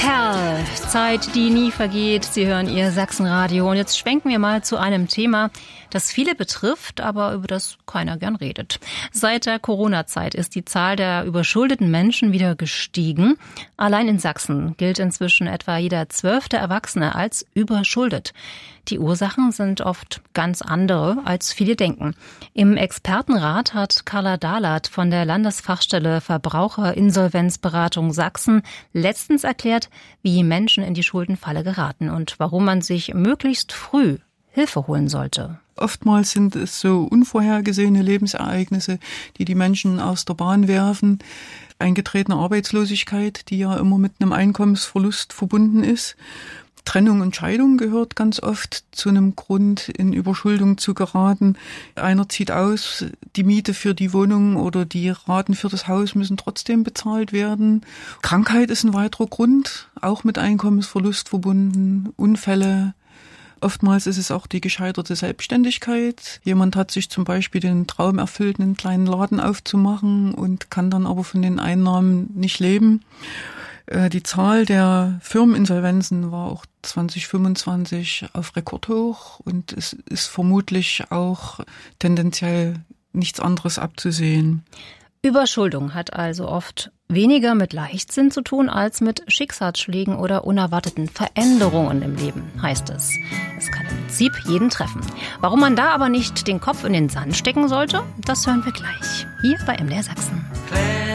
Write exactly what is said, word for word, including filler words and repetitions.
Perl, Zeit, die nie vergeht. Sie hören Ihr Sachsenradio. Und jetzt schwenken wir mal zu einem Thema, das viele betrifft, aber über das keiner gern redet. Seit der Corona-Zeit ist die Zahl der überschuldeten Menschen wieder gestiegen. Allein in Sachsen gilt inzwischen etwa jeder zwölfte Erwachsene als überschuldet. Die Ursachen sind oft ganz andere, als viele denken. Im Expertenrat hat Carla Dahlert von der Landesfachstelle Verbraucherinsolvenzberatung Sachsen letztens erklärt, wie Menschen in die Schuldenfalle geraten und warum man sich möglichst früh Hilfe holen sollte. Oftmals sind es so unvorhergesehene Lebensereignisse, die die Menschen aus der Bahn werfen. Eingetretene Arbeitslosigkeit, die ja immer mit einem Einkommensverlust verbunden ist. Trennung und Scheidung gehört ganz oft zu einem Grund, in Überschuldung zu geraten. Einer zieht aus, die Miete für die Wohnung oder die Raten für das Haus müssen trotzdem bezahlt werden. Krankheit ist ein weiterer Grund, auch mit Einkommensverlust verbunden. Unfälle. Oftmals ist es auch die gescheiterte Selbstständigkeit. Jemand hat sich zum Beispiel den Traum erfüllt, einen kleinen Laden aufzumachen und kann dann aber von den Einnahmen nicht leben. Die Zahl der Firmeninsolvenzen war auch zwanzig fünfundzwanzig auf Rekordhoch und es ist vermutlich auch tendenziell nichts anderes abzusehen. Überschuldung hat also oft weniger mit Leichtsinn zu tun als mit Schicksalsschlägen oder unerwarteten Veränderungen im Leben, heißt es. Es kann im Prinzip jeden treffen. Warum man da aber nicht den Kopf in den Sand stecken sollte, das hören wir gleich. Hier bei M D R Sachsen.